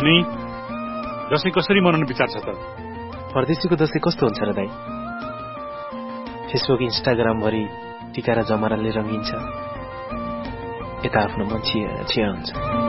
अनि दशैं कसरी मनाउनु विचार छ त? परदेशीको दशैं कस्तो हुन्छ र दाइ? फेसबुक इन्स्टाग्राम भरि टिका र जमराले रंगिन्छ, यता आफ्नो मन छिया हुन्छ।